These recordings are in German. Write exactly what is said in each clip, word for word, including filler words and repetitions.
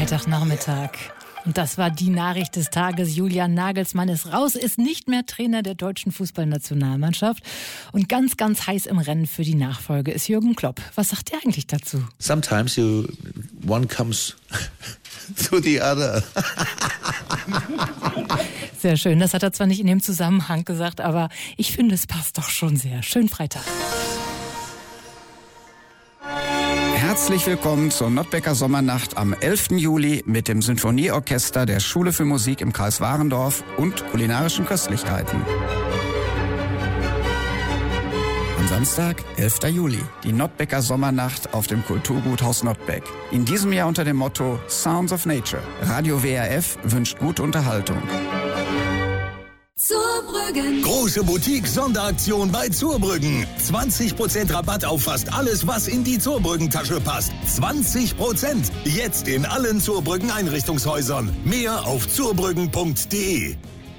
Freitagnachmittag. Und das war die Nachricht des Tages. Julian Nagelsmann ist raus, ist nicht mehr Trainer der deutschen Fußballnationalmannschaft. Und ganz, ganz heiß im Rennen für die Nachfolge ist Jürgen Klopp. Was sagt er eigentlich dazu? Sometimes you, one comes to the other. Sehr schön. Das hat er zwar nicht in dem Zusammenhang gesagt, aber ich finde, es passt doch schon sehr. Schönen Freitag. Herzlich willkommen zur Nottbecker Sommernacht am elften Juli mit dem Sinfonieorchester der Schule für Musik im Kreis Warendorf und kulinarischen Köstlichkeiten. Am Samstag, elften Juli, die Nottbecker Sommernacht auf dem Kulturgut Haus Nottbeck. In diesem Jahr unter dem Motto Sounds of Nature. Radio W R F wünscht gute Unterhaltung. Zurbrüggen. Große Boutique-Sonderaktion bei Zurbrüggen. zwanzig Prozent Rabatt auf fast alles, was in die Zurbrüggen-Tasche passt. zwanzig Prozent. Jetzt in allen Zurbrüggen-Einrichtungshäusern. Mehr auf zurbrüggen punkt de.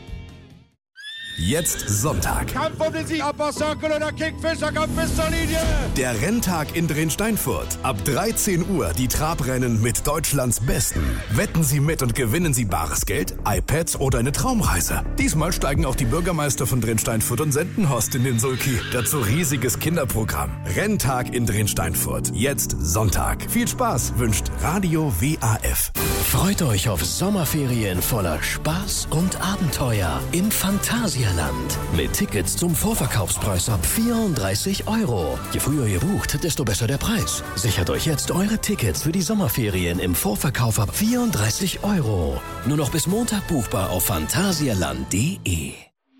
Jetzt Sonntag. Kampf um den Sieg. Upper Circle oder Kickfisher kommt bis zur Linie. Der Renntag in Drensteinfurt. Ab dreizehn Uhr die Trabrennen mit Deutschlands Besten. Wetten Sie mit und gewinnen Sie bares Geld, iPads oder eine Traumreise. Diesmal steigen auch die Bürgermeister von Drensteinfurt und Sendenhorst in den Sulki. Dazu riesiges Kinderprogramm. Renntag in Drensteinfurt. Jetzt Sonntag. Viel Spaß wünscht Radio W A F. Freut euch auf Sommerferien voller Spaß und Abenteuer im Phantasialand. Mit Tickets zum Vorverkaufspreis ab vierunddreißig Euro. Je früher ihr bucht, desto besser der Preis. Sichert euch jetzt eure Tickets für die Sommerferien im Vorverkauf ab vierunddreißig Euro. Nur noch bis Montag buchbar auf phantasialand punkt de.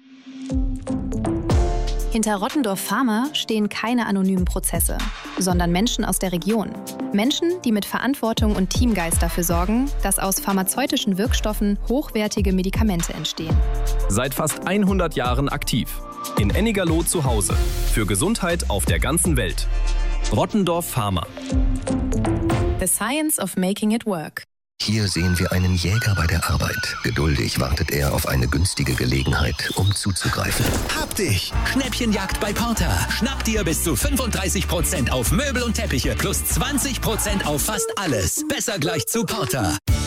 Hinter Rottendorf Pharma stehen keine anonymen Prozesse, sondern Menschen aus der Region. Menschen, die mit Verantwortung und Teamgeist dafür sorgen, dass aus pharmazeutischen Wirkstoffen hochwertige Medikamente entstehen. Seit fast hundert Jahren aktiv. In Ennigerloh zu Hause. Für Gesundheit auf der ganzen Welt. Rottendorf Pharma. The Science of Making It Work. Hier sehen wir einen Jäger bei der Arbeit. Geduldig wartet er auf eine günstige Gelegenheit, um zuzugreifen. Hab dich! Schnäppchenjagd bei Porter. Schnapp dir bis zu fünfunddreißig Prozent auf Möbel und Teppiche plus zwanzig Prozent auf fast alles. Besser gleich zu Porter.